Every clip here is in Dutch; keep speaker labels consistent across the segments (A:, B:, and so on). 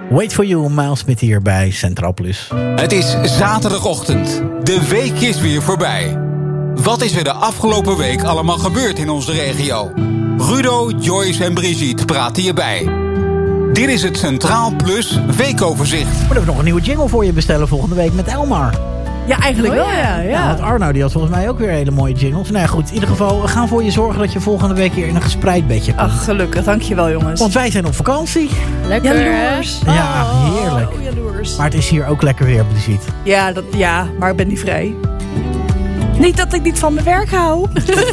A: Wait for you, Miles Smith hier bij Centraal Plus.
B: Het is zaterdagochtend. De week is weer voorbij. Wat is er de afgelopen week allemaal gebeurd in onze regio? Rudo, Joyce en Brigitte praten je bij. Dit is het Centraal Plus weekoverzicht.
A: Moeten we nog een nieuwe jingle voor je bestellen volgende week met Elmar?
C: Ja, eigenlijk wel, ja.
A: Want Arno die had volgens mij ook weer hele mooie jingles. Nou ja, goed, in ieder geval, we gaan voor je zorgen dat je volgende week hier in een gespreid bedje komt.
C: Ach, gelukkig. Dankjewel, jongens.
A: Want wij zijn op vakantie.
D: Lekker.
C: Jaloers.
A: Ja, heerlijk.
C: Oh, jaloers.
A: Maar het is hier ook lekker weer, Brigitte.
C: Ja, maar ik ben niet vrij. Niet dat ik niet van mijn werk hou.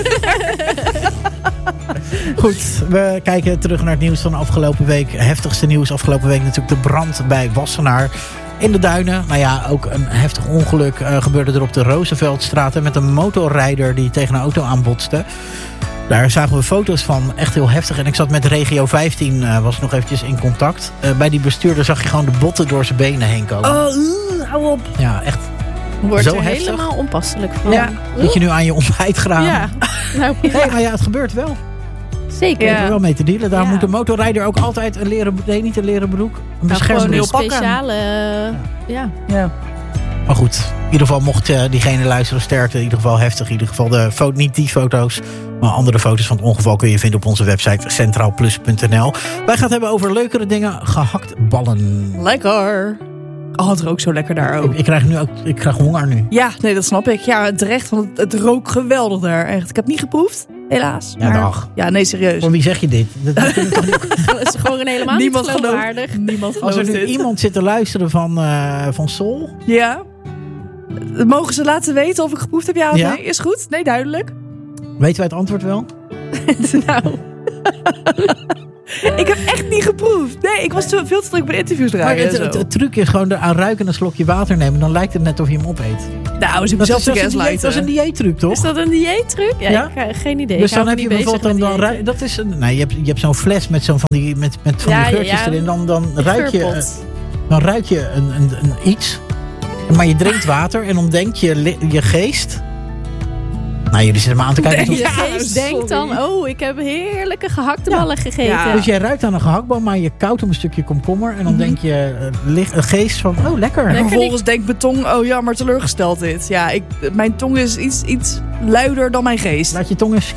A: Goed, we kijken terug naar het nieuws van de afgelopen week. Heftigste nieuws afgelopen week natuurlijk de brand bij Wassenaar. In de duinen. Nou ja, ook een heftig ongeluk gebeurde er op de Rooseveltstraat. Met een motorrijder die tegen een auto aanbotste. Daar zagen we foto's van. Echt heel heftig. En ik zat met Regio 15, was nog eventjes in contact. Bij die bestuurder zag je gewoon de botten door zijn benen heen komen.
C: Oh, hou op.
A: Ja, echt
D: Wordt
A: zo
D: er
A: heftig.
D: helemaal onpasselijk van.
C: Ja.
A: Moet je nu aan je ontbijt graan?
D: Ja. Nou,
A: Nee, maar ja, het gebeurt wel.
D: zeker.
A: Je hebt er wel mee te dealen. Daar
C: Ja.
A: moet de motorrijder ook altijd een leren... Nee, niet een leren broek. Een
D: Nou, gewoon
A: bescherming.
D: een speciale... Ja.
A: Maar goed, in ieder geval mocht diegene luisteren, sterkte. In ieder geval heftig. In ieder geval niet die foto's, maar andere foto's van het ongeval kun je vinden op onze website centraalplus.nl. Wij gaan het hebben over leukere dingen. Gehaktballen.
C: Lekker. Oh, het rookt zo lekker daar ook.
A: Ik krijg honger nu.
C: Ja, nee, dat snap ik. Ja, terecht, want het rookt geweldig daar. Echt. Ik heb het niet geproefd, helaas.
A: Ja,
C: maar...
A: dag.
C: Ja, nee, serieus.
A: Voor wie zeg je dit? Dat kunnen we toch niet...
D: Dat is gewoon helemaal
C: Niemand
D: niet geloofwaardig.
C: Niemand
A: Als
C: gelooft
A: er nu
C: dit.
A: iemand zit te luisteren van Sol.
C: Ja. Mogen ze laten weten of ik geproefd heb, ja of
A: Ja?
C: nee? Is goed? Nee, duidelijk.
A: Weten wij het antwoord wel?
C: Nou. Ik heb echt niet geproefd. Nee, ik was veel te druk bij de interviews
A: Maar
C: draaien.
A: het truc is gewoon aan ruiken en een slokje water nemen. Dan lijkt het net of je hem opeet.
C: Nou, ze zelf de gaslighten.
A: Dat is een dieettruc, toch?
D: Is dat een dieettruc? Ja,
A: Ja?
D: ik heb geen idee.
A: Dus
D: Ik hou
A: dan heb
D: me
A: je
D: niet bezig
A: bijvoorbeeld
D: met
A: dan dat is je hebt zo'n fles met zo'n van die met van die geurtjes erin. Dan ruik je
D: geurpot.
A: dan ruik je een iets. Maar je drinkt water en dan denkt je geest. Nou, jullie zitten me aan te kijken.
D: Je
C: Ja,
D: geest denkt
C: sorry.
D: dan, ik heb heerlijke gehaktballen gegeten.
C: Ja.
A: Dus jij ruikt aan een gehaktbal, maar je koudt hem een stukje komkommer. En dan denk je een geest van, oh lekker.
C: En vervolgens denkt mijn tong, oh ja, maar teleurgesteld dit. Ja, mijn tong is iets luider dan mijn geest.
A: Laat je tong eens.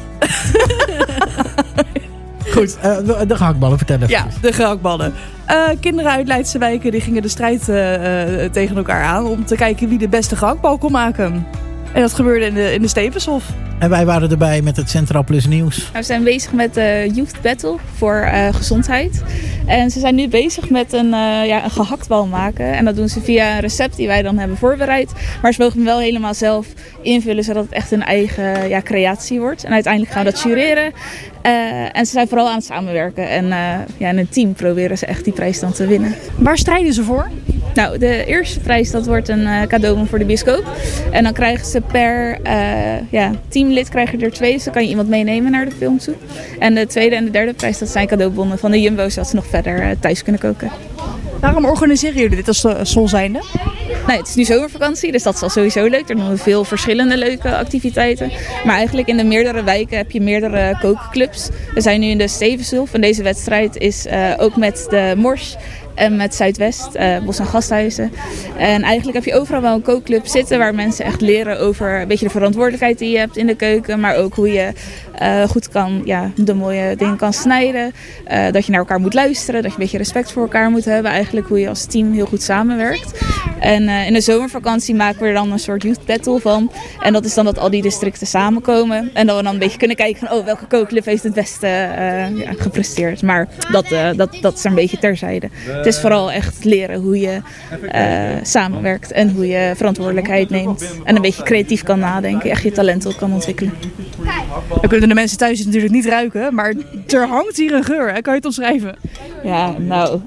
A: Goed, de gehaktballen, vertel even.
C: Ja, de gehaktballen. Kinderen uit Leidse wijken die gingen de strijd tegen elkaar aan om te kijken wie de beste gehaktbal kon maken. En dat gebeurde in de Stevenshof.
A: En wij waren erbij met het Centraal Plus nieuws.
E: We zijn bezig met de Youth Battle voor gezondheid. En ze zijn nu bezig met een gehaktbal maken. En dat doen ze via een recept die wij dan hebben voorbereid. Maar ze mogen hem wel helemaal zelf invullen, zodat het echt een eigen creatie wordt. En uiteindelijk gaan we dat jureren. En ze zijn vooral aan het samenwerken. En in een team proberen ze echt die prijs dan te winnen.
C: Waar strijden ze voor?
E: Nou, de eerste prijs dat wordt een cadeau voor de bioscoop. En dan krijgen ze per teamlid krijgen er 2. Dus dan kan je iemand meenemen naar de film toe. En de tweede en de derde prijs dat zijn cadeaubonnen van de Jumbo. Zodat ze nog verder thuis kunnen koken.
C: Waarom organiseren jullie dit als Sol zijnde?
E: Nee, het is nu zomervakantie, dus dat is al sowieso leuk. Er doen veel verschillende leuke activiteiten. Maar eigenlijk in de meerdere wijken heb je meerdere kookclubs. We zijn nu in de Stevenshof en deze wedstrijd is ook met de Mors en met Zuidwest, Bos en Gasthuizen. En eigenlijk heb je overal wel een kookclub zitten waar mensen echt leren over een beetje de verantwoordelijkheid die je hebt in de keuken. Maar ook hoe je goed de mooie dingen kan snijden. Dat je naar elkaar moet luisteren, dat je een beetje respect voor elkaar moet hebben. Eigenlijk hoe je als team heel goed samenwerkt. En in de zomervakantie maken we er dan een soort youth battle van. En dat is dan dat al die districten samenkomen. En dat we dan een beetje kunnen kijken van welke kookclub heeft het beste gepresteerd. Maar dat is er een beetje terzijde. Het is vooral echt leren hoe je samenwerkt en hoe je verantwoordelijkheid neemt. En een beetje creatief kan nadenken, echt je talent ook kan ontwikkelen.
C: Dan kunnen de mensen thuis natuurlijk niet ruiken, maar er hangt hier een geur. Hè? Kan je het omschrijven?
E: Ja, nou,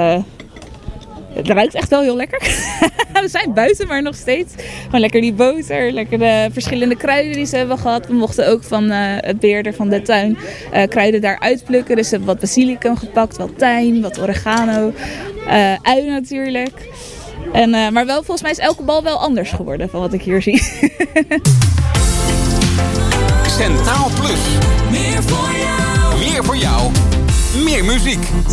E: het ruikt echt wel heel lekker. We zijn buiten, maar nog steeds. Gewoon lekker die boter, lekker de verschillende kruiden die ze hebben gehad. We mochten ook van het beheerder van de tuin kruiden daar uitplukken. Dus ze hebben wat basilicum gepakt, wat tijm, wat oregano, ui natuurlijk. Maar wel, volgens mij is elke bal wel anders geworden van wat ik hier zie.
B: Centraal Plus. Meer voor jou. Meer muziek.